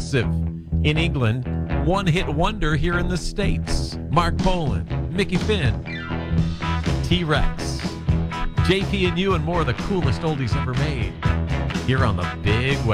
massive in England, one-hit wonder here in the States. Mark Bolan, Mickey Finn, T-Rex, JP and you, and more of the coolest oldies ever made here on the Big West.